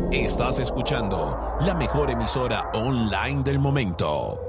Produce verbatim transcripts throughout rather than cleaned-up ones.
Estás escuchando la mejor emisora online del momento.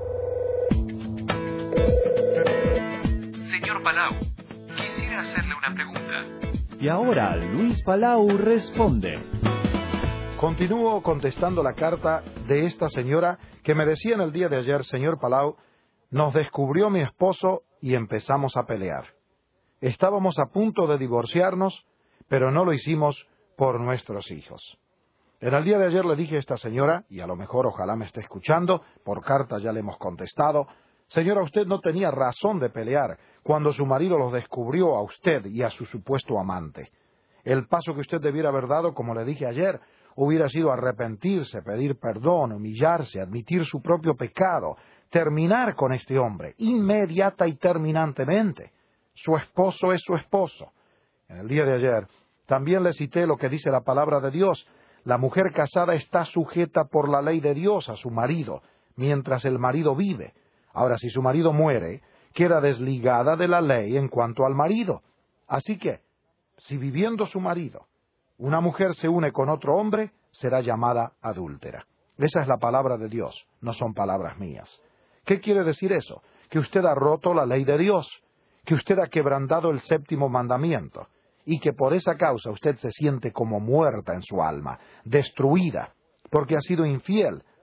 Señor Palau, quisiera hacerle una pregunta. Y ahora Luis Palau responde. Continúo contestando la carta de esta señora que me decía en el día de ayer: señor Palau, nos descubrió mi esposo y empezamos a pelear. Estábamos a punto de divorciarnos, pero no lo hicimos por nuestros hijos. En el día de ayer le dije a esta señora, y a lo mejor ojalá me esté escuchando, por carta ya le hemos contestado: señora, usted no tenía razón de pelear cuando su marido los descubrió a usted y a su supuesto amante. El paso que usted debiera haber dado, como le dije ayer, hubiera sido arrepentirse, pedir perdón, humillarse, admitir su propio pecado, terminar con este hombre, inmediata y terminantemente. Su esposo es su esposo. En el día de ayer también le cité lo que dice la palabra de Dios: la mujer casada está sujeta por la ley de Dios a su marido, mientras el marido vive. Ahora, si su marido muere, queda desligada de la ley en cuanto al marido. Así que, si viviendo su marido, una mujer se une con otro hombre, será llamada adúltera. Esa es la palabra de Dios, no son palabras mías. ¿Qué quiere decir eso? Que usted ha roto la ley de Dios, que usted ha quebrantado el séptimo mandamiento, y que por esa causa usted se siente como muerta en su alma, destruida, porque ha sido infiel